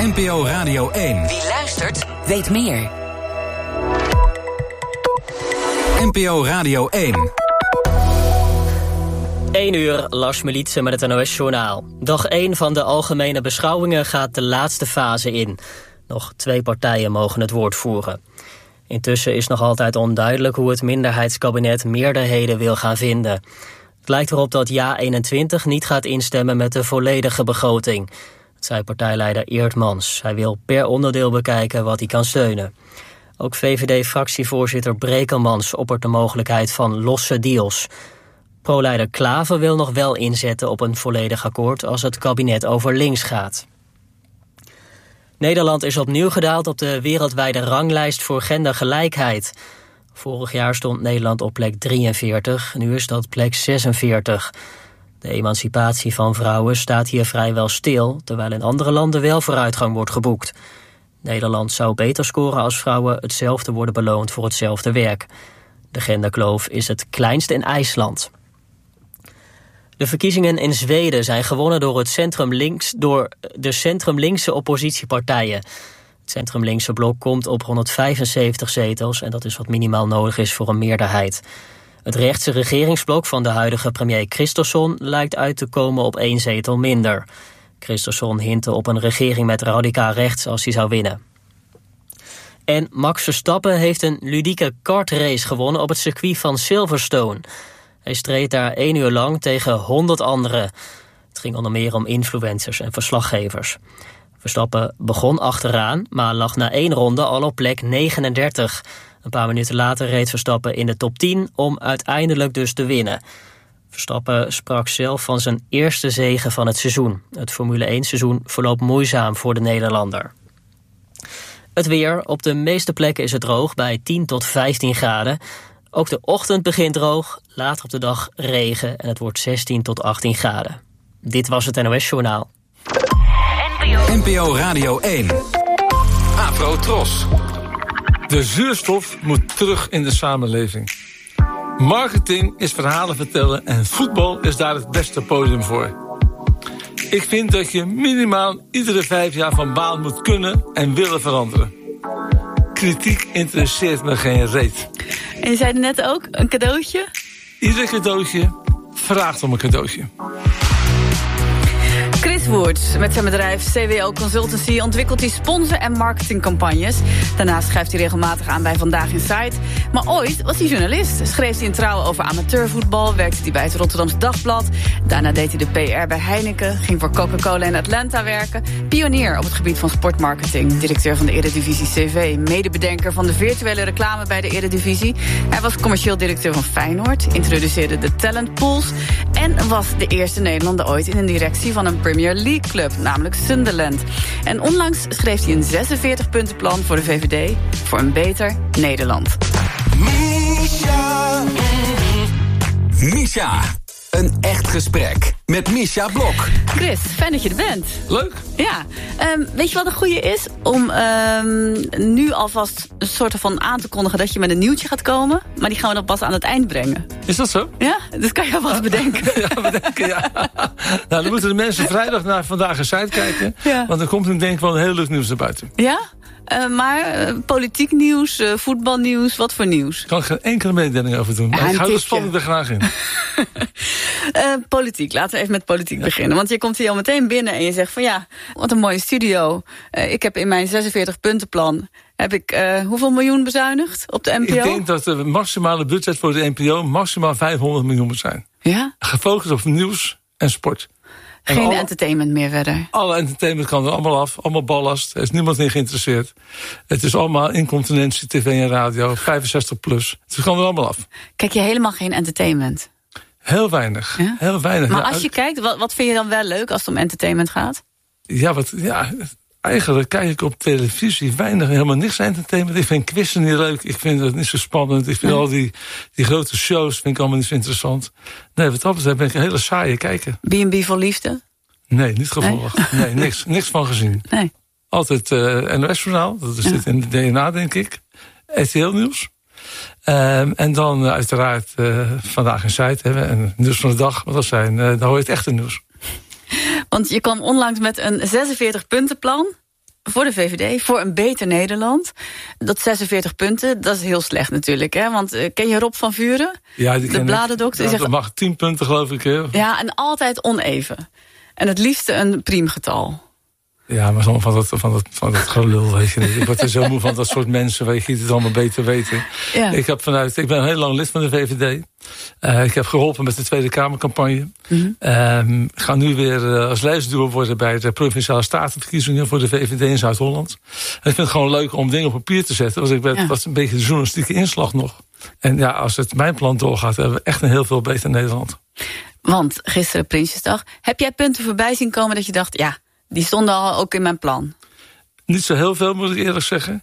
NPO Radio 1. Wie luistert, weet meer. NPO Radio 1. 1 uur, Lars Militsen met het NOS-journaal. Dag 1 van de algemene beschouwingen gaat de laatste fase in. Nog 2 partijen mogen het woord voeren. Intussen is nog altijd onduidelijk hoe het minderheidskabinet meerderheden wil gaan vinden. Het lijkt erop dat JA21 niet gaat instemmen met de volledige begroting. Dat zei partijleider Eertmans. Hij wil per onderdeel bekijken wat hij kan steunen. Ook VVD-fractievoorzitter Brekelmans oppert de mogelijkheid van losse deals. Pro-leider Klaver wil nog wel inzetten op een volledig akkoord als het kabinet over links gaat. Nederland is opnieuw gedaald op de wereldwijde ranglijst voor gendergelijkheid. Vorig jaar stond Nederland op plek 43, nu is dat plek 46. De emancipatie van vrouwen staat hier vrijwel stil, terwijl in andere landen wel vooruitgang wordt geboekt. Nederland zou beter scoren als vrouwen hetzelfde worden beloond voor hetzelfde werk. De genderkloof is het kleinst in IJsland. De verkiezingen in Zweden zijn gewonnen door de centrum-linkse oppositiepartijen. Het centrum-linkse blok komt op 175 zetels en dat is wat minimaal nodig is voor een meerderheid. Het rechtse regeringsblok van de huidige premier Kristersson lijkt uit te komen op 1 zetel minder. Kristersson hintte op een regering met radicaal rechts als hij zou winnen. En Max Verstappen heeft een ludieke kartrace gewonnen op het circuit van Silverstone. Hij streed daar 1 uur lang tegen 100 anderen. Het ging onder meer om influencers en verslaggevers. Verstappen begon achteraan, maar lag na 1 ronde al op plek 39. Een paar minuten later reed Verstappen in de top 10 om uiteindelijk dus te winnen. Verstappen sprak zelf van zijn eerste zege van het seizoen. Het Formule 1-seizoen verloopt moeizaam voor de Nederlander. Het weer. Op de meeste plekken is het droog bij 10 tot 15 graden. Ook de ochtend begint droog, later op de dag regen en het wordt 16 tot 18 graden. Dit was het NOS-journaal. NPO Radio 1. Afro Tros. De zuurstof moet terug in de samenleving. Marketing is verhalen vertellen en voetbal is daar het beste podium voor. Ik vind dat je minimaal iedere 5 jaar van baan moet kunnen en willen veranderen. Kritiek interesseert me geen reet. En je zei net ook, een cadeautje? Ieder cadeautje vraagt om een cadeautje. Chris Woerts, met zijn bedrijf CWO Consultancy ontwikkelt hij sponsor- en marketingcampagnes. Daarnaast schrijft hij regelmatig aan bij Vandaag Inside. Maar ooit was hij journalist. Schreef hij in Trouw over amateurvoetbal, werkte hij bij het Rotterdams Dagblad. Daarna deed hij de PR bij Heineken, ging voor Coca-Cola in Atlanta werken. Pionier op het gebied van sportmarketing, directeur van de Eredivisie CV, medebedenker van de virtuele reclame bij de Eredivisie. Hij was commercieel directeur van Feyenoord, introduceerde de talentpools en was de eerste Nederlander ooit in een directie van een Premier League club, namelijk Sunderland. En onlangs schreef hij een 46-puntenplan voor de VVD voor een beter Nederland. Misha. Een echt gesprek met Misha Blok. Chris, fijn dat je er bent. Leuk. Ja, weet je wat een goeie is? Om nu alvast een soort van aan te kondigen dat je met een nieuwtje gaat komen. Maar die gaan we dan pas aan het eind brengen. Is dat zo? Ja, dat kan je alvast bedenken. Ja, bedenken, ja. Nou, dan moeten de mensen vrijdag naar Vandaag Inside kijken. Ja. Want dan komt er denk ik wel een heel leuk nieuws naar buiten. Ja? Maar politiek nieuws, voetbalnieuws, wat voor nieuws? Ik kan geen enkele mededeling over doen. Maar Ja, ik hou de tipje. spanning er graag in. Politiek, laten we even met politiek beginnen. Want je komt hier al meteen binnen en je zegt van ja, wat een mooie studio. Ik heb in mijn 46-puntenplan, heb ik hoeveel miljoen bezuinigd op de NPO? Ik denk dat het maximale budget voor de NPO maximaal 500 miljoen moet zijn. Ja? Gefocust op nieuws en sport. En Geen entertainment meer verder. Alle entertainment kan er allemaal af. Allemaal ballast. Er is niemand in geïnteresseerd. Het is allemaal incontinentie, tv en radio. 65 plus. Het kan er allemaal af. Kijk je helemaal geen entertainment? Heel weinig. Ja? Heel weinig. Maar Ja, als je kijkt, wat vind je dan wel leuk als het om entertainment gaat? Ja, eigenlijk kijk ik op televisie weinig, helemaal niks entertainment. Ik vind quizzen niet leuk. Ik vind het niet zo spannend. Ik vind al die grote shows vind ik allemaal niet zo interessant. Nee, wat dat betreft ben ik een hele saaie kijker. B&B voor liefde? Nee, niet gevolgd. Nee, niks van gezien. Nee. Altijd NOS-journaal. Dat zit in de DNA, denk ik. RTL-nieuws. En dan uiteraard Vandaag Inside hebben en Nieuws van de Dag. Want dat zijn, dan hoor je het echte nieuws. Want je kwam onlangs met een 46-puntenplan voor de VVD, voor een beter Nederland. Dat 46 punten, dat is heel slecht natuurlijk. Hè? Want ken je Rob van Vuren? Ja, die ken de bladendokter. ik. Dat mag 10 punten, geloof ik. Hè? Ja, en altijd oneven. En het liefste een priemgetal. Ja, maar soms van dat gelul, weet je niet. Ik word er zo moe van dat soort mensen, weet je, die het allemaal beter weten. Ja. Ik ben heel lang lid van de VVD. Ik heb geholpen met de Tweede Kamercampagne. Mm-hmm. Ik ga nu weer als lijstduwer worden bij de Provinciale Statenverkiezingen voor de VVD in Zuid-Holland. En ik vind het gewoon leuk om dingen op papier te zetten. Want ik ben wat een beetje de journalistieke inslag nog. En ja, als het mijn plan doorgaat, hebben we echt een heel veel beter Nederland. Want gisteren Prinsjesdag, heb jij punten voorbij zien komen dat je dacht, ja, die stonden al ook in mijn plan? Niet zo heel veel, moet ik eerlijk zeggen.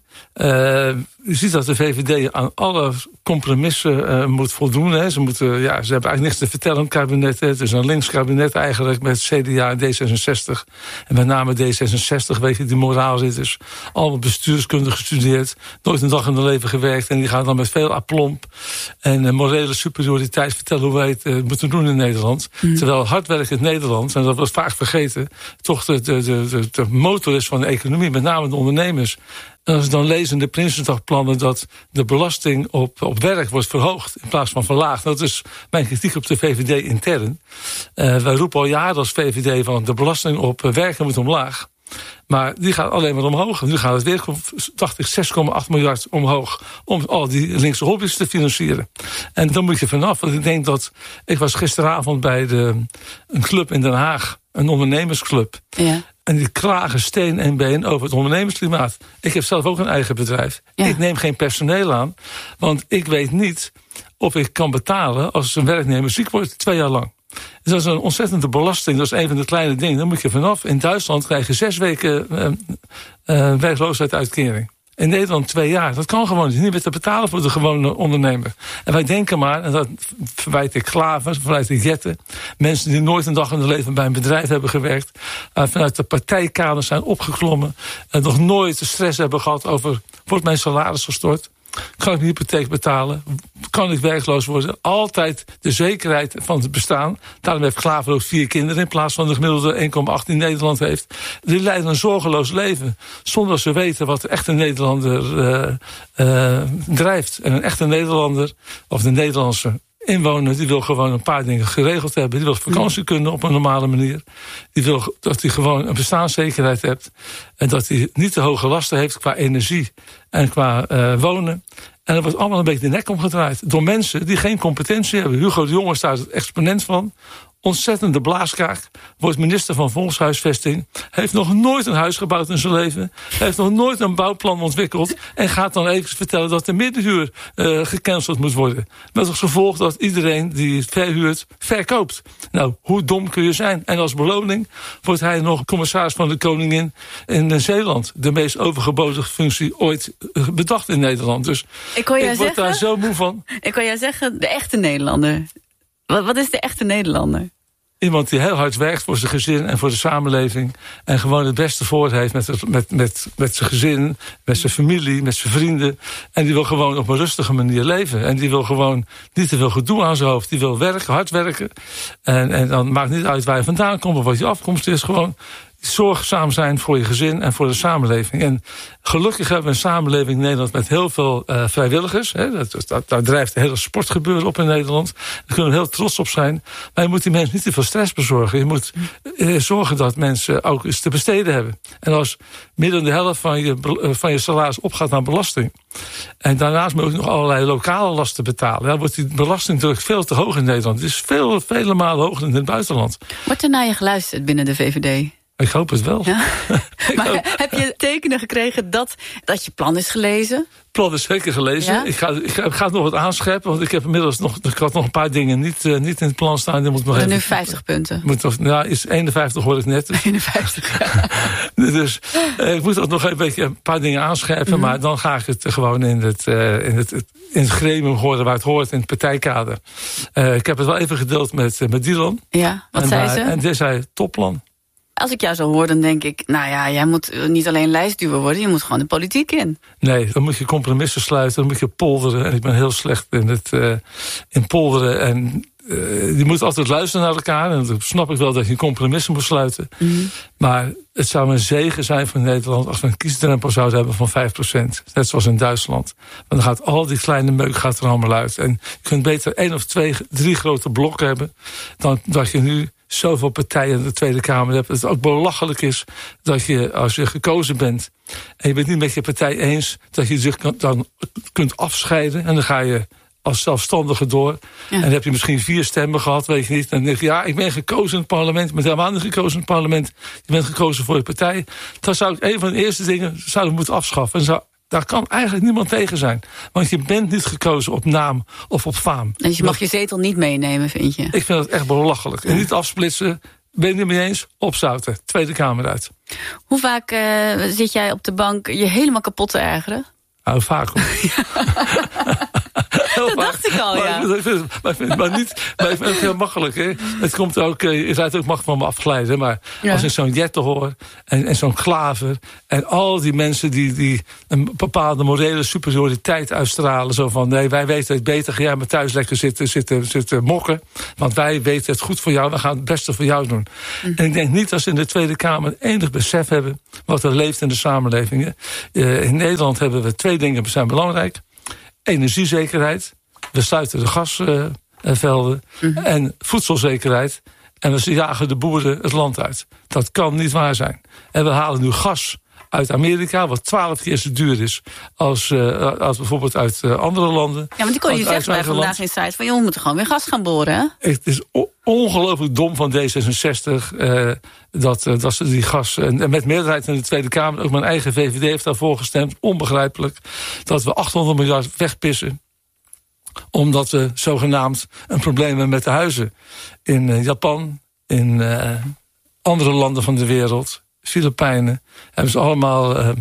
Je ziet dat de VVD aan alle compromissen moet voldoen. Hè. Ze hebben eigenlijk niks te vertellen in het kabinet. Het is een links kabinet eigenlijk met CDA en D66. En met name D66, weet je, die moraalridders. Allemaal bestuurskunde gestudeerd. Nooit een dag in hun leven gewerkt. En die gaan dan met veel aplomb en morele superioriteit vertellen hoe wij het moeten doen in Nederland. Mm. Terwijl hardwerkend Nederland, en dat wordt vaak vergeten, toch de motor is van de economie, met name de ondernemers. En als ik dan lees in de Prinsjesdagplannen dat de belasting op werk wordt verhoogd in plaats van verlaagd. Dat is mijn kritiek op de VVD intern. Wij roepen al jaren als VVD van de belasting op werken moet omlaag. Maar die gaat alleen maar omhoog. Nu gaat het weer, dacht ik, 6,8 miljard omhoog om al die linkse hobby's te financieren. En dan moet je vanaf. Want ik denk dat, ik was gisteravond bij een club in Den Haag, een ondernemersclub. Ja. En die klagen steen en been over het ondernemersklimaat. Ik heb zelf ook een eigen bedrijf. Ja. Ik neem geen personeel aan, want ik weet niet of ik kan betalen als een werknemer ziek wordt 2 jaar lang. Dus dat is een ontzettende belasting. Dat is een van de kleine dingen. Daar moet je vanaf. In Duitsland krijg je 6 weken werkloosheidsuitkering. In Nederland 2 jaar. Dat kan gewoon niet meer te betalen voor de gewone ondernemer. En wij denken maar, en dat verwijt ik Klaver, verwijt ik Jetten, mensen die nooit een dag in hun leven bij een bedrijf hebben gewerkt, vanuit de partijkaders zijn opgeklommen, en nog nooit de stress hebben gehad over, wordt mijn salaris gestort? Kan ik mijn hypotheek betalen? Kan ik werkloos worden? Altijd de zekerheid van het bestaan. Daarom heeft Klaver ook 4 kinderen in plaats van de gemiddelde 1,8 in Nederland heeft. Die leiden een zorgeloos leven. Zonder dat ze weten wat de echte Nederlander drijft. En een echte Nederlander, of de Nederlandse inwoner, die wil gewoon een paar dingen geregeld hebben. Die wil vakantie kunnen op een normale manier. Die wil dat hij gewoon een bestaanszekerheid heeft. En dat hij niet te hoge lasten heeft qua energie en qua wonen. En dat wordt allemaal een beetje de nek omgedraaid. Door mensen die geen competentie hebben. Hugo de Jonge is daar het exponent van. Ontzettende blaaskaak. Wordt minister van Volkshuisvesting. Heeft nog nooit een huis gebouwd in zijn leven. Heeft nog nooit een bouwplan ontwikkeld. En gaat dan even vertellen dat de middenhuur gecanceld moet worden. Met als gevolg dat iedereen die het verhuurt, verkoopt. Nou, hoe dom kun je zijn? En als beloning wordt hij nog commissaris van de Koningin in Zeeland. De meest overgeboden functie ooit bedacht in Nederland. Dus ik word daar zo moe van. Ik kan jou zeggen, de echte Nederlander. Wat is de echte Nederlander? Iemand die heel hard werkt voor zijn gezin en voor de samenleving. En gewoon het beste voor heeft met zijn gezin, met zijn familie, met zijn vrienden. En die wil gewoon op een rustige manier leven. En die wil gewoon niet te veel gedoe aan zijn hoofd. Die wil werken, hard werken. En dan maakt niet uit waar je vandaan komt of wat je afkomst is. Gewoon zorgzaam zijn voor je gezin en voor de samenleving. En gelukkig hebben we een samenleving in Nederland met heel veel vrijwilligers. Hè. Daar drijft de hele sportgebeuren op in Nederland. Daar kunnen we heel trots op zijn. Maar je moet die mensen niet te veel stress bezorgen. Je moet zorgen dat mensen ook iets te besteden hebben. En als meer dan de helft van je salaris opgaat aan belasting. En daarnaast moet je ook nog allerlei lokale lasten betalen. Dan wordt die belastingdruk veel te hoog in Nederland. Het is vele malen hoger dan in het buitenland. Wordt er naar je geluisterd binnen de VVD? Ik hoop het wel. Ja. Maar heb je tekenen gekregen dat je plan is gelezen? Het plan is zeker gelezen. Ja? Ik ga het nog wat aanscherpen, want ik heb inmiddels nog een paar dingen niet in het plan staan. Die moet nog even, nu 50 punten. Is 51 hoor ik net. 51, ja. Dus ik moet ook nog een paar dingen aanscherpen, maar dan ga ik het gewoon in het gremium horen waar het hoort, in het partijkader. Ik heb het wel even gedeeld met Dylan. Ja, wat zei ze? En die zei topplan. Als ik jou zo hoor, dan denk ik, nou ja, jij moet niet alleen lijstduwer worden, je moet gewoon de politiek in. Nee, dan moet je compromissen sluiten, dan moet je polderen. En ik ben heel slecht in polderen. En je moet altijd luisteren naar elkaar. En dan snap ik wel dat je compromissen moet sluiten. Mm-hmm. Maar het zou een zegen zijn voor Nederland als we een kiesdrempel zouden hebben van 5%. Net zoals in Duitsland. Want dan gaat al die kleine meuk gaat er allemaal uit. En je kunt beter 1 of 2, 3 grote blokken hebben dan dat je nu zoveel partijen in de Tweede Kamer hebt. Dat het ook belachelijk is dat je, als je gekozen bent en je bent niet met je partij eens, dat je zich dan kunt afscheiden. En dan ga je als zelfstandige door. Ja. En dan heb je misschien 4 stemmen gehad, weet je niet. En dan denk je, ja, ik ben gekozen in het parlement. Je bent helemaal niet gekozen in het parlement. Je bent gekozen voor je partij. Dan zou ik een van de eerste dingen moeten afschaffen. En daar kan eigenlijk niemand tegen zijn. Want je bent niet gekozen op naam of op faam. Dus je mag je zetel niet meenemen, vind je? Ik vind dat echt belachelijk. Ja. En niet afsplitsen. Ben je het niet mee eens? Opzouten. Tweede Kamer uit. Hoe vaak zit jij op de bank je helemaal kapot te ergeren? Nou, vaak hoor. Dat dacht ik al, ja. Maar ik vind het heel makkelijk. Hè? Het komt ook, je rijdt ook makkelijk van me afgeleid. Maar als ik zo'n Jette hoor en zo'n Klaver en al die mensen die een bepaalde morele superioriteit uitstralen. Zo van, nee, wij weten het beter. Ga jij maar thuis lekker zitten mokken. Want wij weten het goed voor jou. We gaan het beste voor jou doen. En ik denk niet dat ze in de Tweede Kamer enig besef hebben wat er leeft in de samenlevingen. In Nederland hebben we 2 dingen zijn belangrijk. Energiezekerheid. We sluiten de gasvelden. En voedselzekerheid. En we jagen de boeren het land uit. Dat kan niet waar zijn. En we halen nu gas uit Amerika, wat 12 keer zo duur is als bijvoorbeeld uit andere landen. Ja, want die kon je zeggen bij Vandaag in Site van, joh, we moeten gewoon weer gas gaan boren, hè? Het is ongelooflijk dom van D66 dat ze die gas, en met meerderheid in de Tweede Kamer, ook mijn eigen VVD heeft daarvoor gestemd, onbegrijpelijk, dat we 800 miljard wegpissen, omdat we zogenaamd een probleem hebben met de huizen. In Japan, in andere landen van de wereld, Filipijnen, hebben ze allemaal